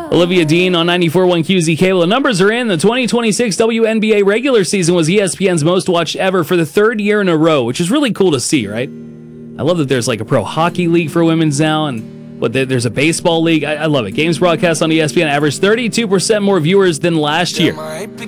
Olivia Dean on 94.1 QZ Cable. The numbers are in. The 2026 WNBA regular season was ESPN's most watched ever for the third year in a row, which is really cool to see, right? I love that there's like a pro hockey league for women's now, and there's a baseball league. I love it. Games broadcast on ESPN averaged 32% more viewers than last year.